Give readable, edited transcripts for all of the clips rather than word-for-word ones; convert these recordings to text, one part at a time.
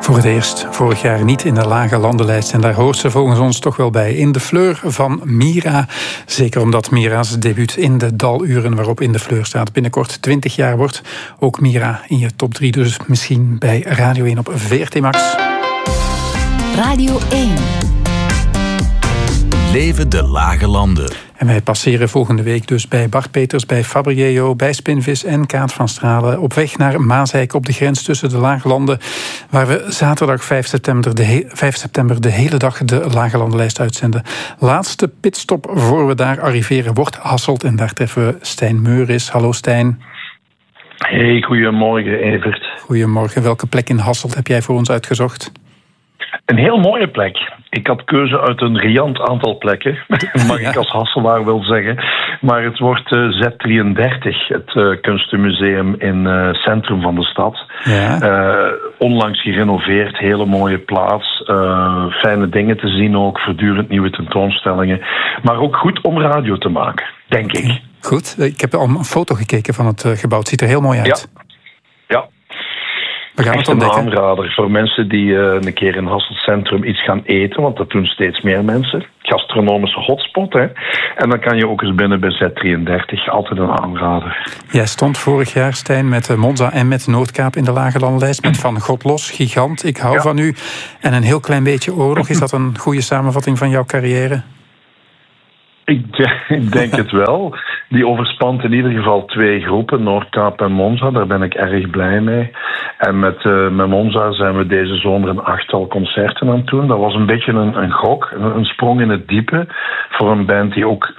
Voor het eerst vorig jaar niet in de lage landenlijst. En daar hoort ze volgens ons toch wel bij. In de Fleur van Mira. Zeker omdat Mira's debuut in de daluren waarop In de Fleur staat binnenkort 20 jaar wordt. Ook Mira in je top 3. Dus misschien bij Radio 1 op VRT Max. Radio 1. Leven de lage landen. En wij passeren volgende week dus bij Bart Peters, bij Fabriello, bij Spinvis en Kaat van Stralen op weg naar Maaseik op de grens tussen de Lage Landen, waar we zaterdag 5 september de hele dag de Lage Landenlijst uitzenden. Laatste pitstop voor we daar arriveren wordt Hasselt en daar treffen we Stijn Meuris. Hallo Stijn. Hey, goedemorgen Evert. Goedemorgen. Welke plek in Hasselt heb jij voor ons uitgezocht? Een heel mooie plek. Ik had keuze uit een riant aantal plekken, mag ik als Hasselaar wel zeggen. Maar het wordt Z33, het kunstenmuseum in het centrum van de stad. Ja. Onlangs gerenoveerd, hele mooie plaats. Fijne dingen te zien ook, voortdurend nieuwe tentoonstellingen. Maar ook goed om radio te maken, denk ik. Goed, ik heb al een foto gekeken van het gebouw. Het ziet er heel mooi uit. Ja. We gaan echt het ontdekken. Een aanrader voor mensen die een keer in Hasselt Centrum iets gaan eten, want dat doen steeds meer mensen. Gastronomische hotspot, hè. En dan kan je ook eens binnen bij Z33, altijd een aanrader. Jij stond vorig jaar, Stijn, met Monza en met Noordkaap in de Lage Landenlijst, met Van God Los, Gigant, Ik hou van u en een heel klein beetje oorlog. Is dat een goede samenvatting van jouw carrière? Ik denk het wel. Die overspant in ieder geval 2 groepen, Noordkaap en Monza. Daar ben ik erg blij mee. En met Monza zijn we deze zomer een 8-tal concerten aan het doen. Dat was een beetje een gok, een sprong in het diepe. Voor een band die ook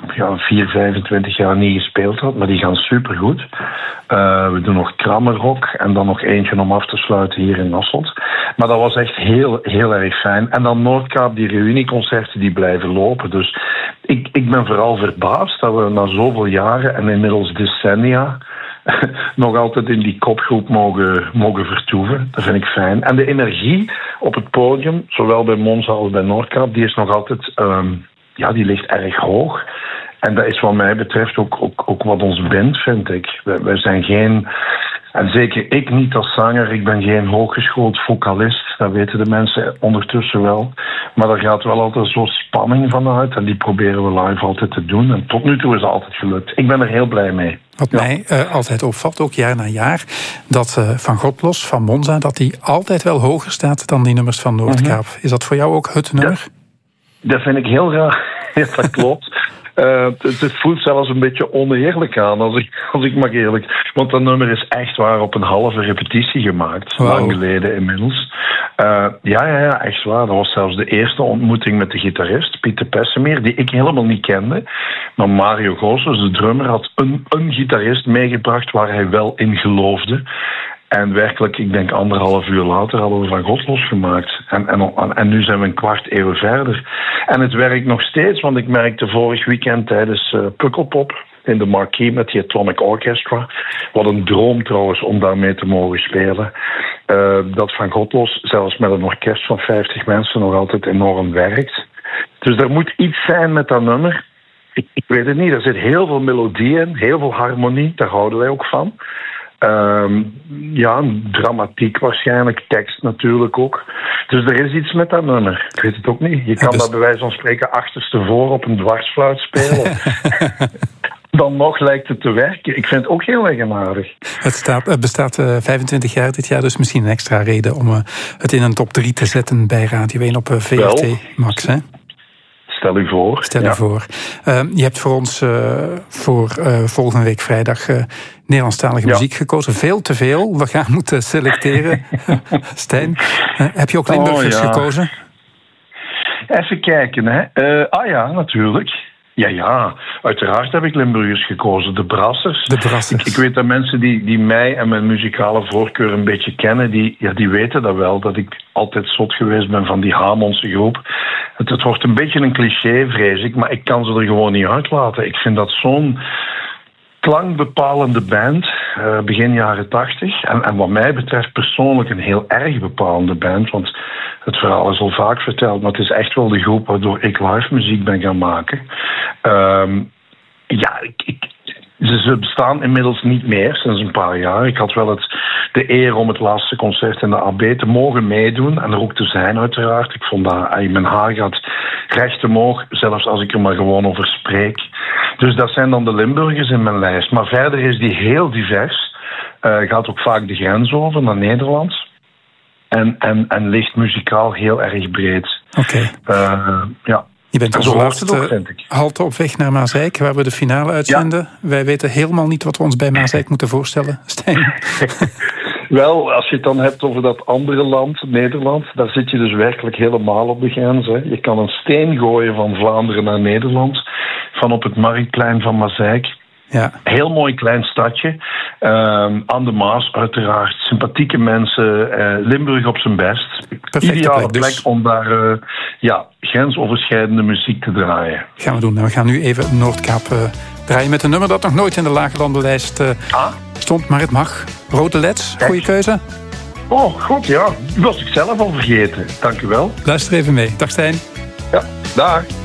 25 jaar niet gespeeld had. Maar die gaan supergoed. We doen nog Krammerrock en dan nog eentje om af te sluiten hier in Hasselt. Maar dat was echt heel, heel erg fijn. En dan Noordkaap, die reunieconcerten die blijven lopen. Dus ik ben vooral verbaasd dat we na zoveel jaren en inmiddels decennia nog altijd in die kopgroep mogen vertoeven. Dat vind ik fijn. En de energie op het podium, zowel bij Monza als bij Noordkaap, die is nog altijd, die ligt erg hoog. En dat is wat mij betreft ook wat ons bindt, vind ik. Wij zijn geen, en zeker ik niet als zanger, ik ben geen hooggeschoold vocalist. Dat weten de mensen ondertussen wel. Maar er gaat wel altijd zo'n spanning vanuit. En die proberen we live altijd te doen. En tot nu toe is het altijd gelukt. Ik ben er heel blij mee. Wat mij altijd opvalt, ook jaar na jaar, dat Van God Los, van Monza, dat die altijd wel hoger staat dan die nummers van Noordkaap. Is dat voor jou ook het nummer? Dat vind ik heel raar. Ja, dat klopt. Het voelt zelfs een beetje oneerlijk aan, als ik mag eerlijk. Want dat nummer is echt waar op een halve repetitie gemaakt. Wow. Lang geleden inmiddels. Ja, echt waar. Dat was zelfs de eerste ontmoeting met de gitarist, Pieter Pessemeer, die ik helemaal niet kende. Maar Mario Goossens, de drummer, had een gitarist meegebracht waar hij wel in geloofde. En werkelijk, ik denk 1,5 uur later hadden we Van God losgemaakt. En nu zijn we een kwart eeuw verder. En het werkt nog steeds, want ik merkte vorig weekend tijdens Pukkelpop in de Marquee met die Atomic Orchestra. Wat een droom trouwens om daarmee te mogen spelen. Dat Van God los, zelfs met een orkest van 50 mensen, nog altijd enorm werkt. Dus er moet iets zijn met dat nummer. Ik weet het niet, er zit heel veel melodie in, heel veel harmonie, daar houden wij ook van. Dramatiek waarschijnlijk, tekst natuurlijk ook. Dus er is iets met dat nummer. Ik weet het ook niet. Je kan dat bij wijze van spreken achterstevoor op een dwarsfluit spelen. Dan nog lijkt het te werken. Ik vind het ook heel eigenaardig. Het bestaat 25 jaar dit jaar, dus misschien een extra reden om het in een top 3 te zetten bij Radio 1 op VRT Max, hè? Stel u voor. Je hebt voor ons voor volgende week vrijdag Nederlandstalige muziek gekozen. Veel te veel. We gaan moeten selecteren. Stijn, heb je ook Limburgers gekozen? Even kijken, hè. Natuurlijk. Ja, uiteraard heb ik Limburgers gekozen. De Brassers. Ik weet dat mensen die mij en mijn muzikale voorkeur een beetje kennen, die weten dat wel, dat ik altijd zot geweest ben van die Hamonse groep. Het wordt een beetje een cliché, vrees ik, maar ik kan ze er gewoon niet uitlaten. Ik vind dat zo'n klankbepalende band, begin jaren 80. En wat mij betreft persoonlijk een heel erg bepalende band, want het verhaal is al vaak verteld, maar het is echt wel de groep waardoor ik live muziek ben gaan maken. Ze bestaan inmiddels niet meer, sinds een paar jaar. Ik had wel de eer om het laatste concert in de AB te mogen meedoen en er ook te zijn uiteraard. Ik vond dat mijn haar gaat recht omhoog, zelfs als ik er maar gewoon over spreek. Dus dat zijn dan de Limburgers in mijn lijst. Maar verder is die heel divers. Gaat ook vaak de grens over naar Nederland. En ligt muzikaal heel erg breed. Oké. Ja. Je bent onze laatste halte op weg naar Maaseik, waar we de finale uitzenden. Ja. Wij weten helemaal niet wat we ons bij Maaseik moeten voorstellen, Stijn. Wel, als je het dan hebt over dat andere land, Nederland, daar zit je dus werkelijk helemaal op de grens. Hè. Je kan een steen gooien van Vlaanderen naar Nederland, van op het Marktplein van Maaseik. Ja. Heel mooi klein stadje. Aan de Maas uiteraard. Sympathieke mensen. Limburg op zijn best. Perfecte ideale plek dus. om daar grensoverschrijdende muziek te draaien. Gaan we doen. We gaan nu even Noordkaap draaien met een nummer dat nog nooit in de Lage Landenlijst stond. Maar het mag. Rode Leds, goede keuze. Oh, goed, ja. Die was ik zelf al vergeten. Dank u wel. Luister even mee. Dag Stijn. Ja, dag.